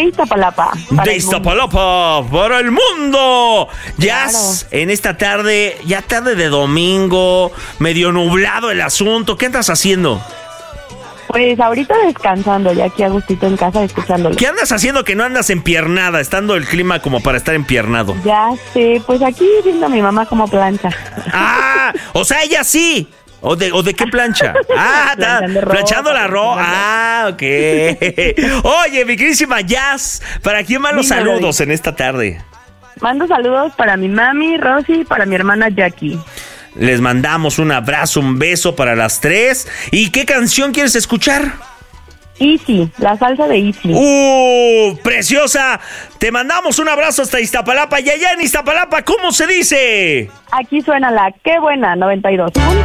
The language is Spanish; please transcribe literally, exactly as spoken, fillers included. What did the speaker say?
Iztapalapa. De Iztapalapa para el mundo. Jazz, Claro. en esta tarde, ya tarde de domingo, medio nublado el asunto. ¿Qué andas haciendo? Pues ahorita descansando, ya aquí a gustito en casa, escuchándolo. ¿Qué andas haciendo que no andas empiernada, estando el clima como para estar empiernado? Ya sé, pues aquí viendo a mi mamá como plancha. Ah, o sea, ella sí. ¿O de, o de qué plancha? Ah, está Planchando ropa, planchando la ropa. Ah, ok. Oye, mi queridísima Jazz, ¿para quién más los Dime, saludos en esta tarde? Mando saludos para mi mami, Rosy, y para mi hermana Jackie. Les mandamos un abrazo, un beso para las tres. ¿Y qué canción quieres escuchar? Easy, la salsa de Easy. ¡Uh! ¡Preciosa! Te mandamos un abrazo hasta Iztapalapa. Y allá en Iztapalapa, ¿cómo se dice? Aquí suena la Qué Buena noventa y dos punto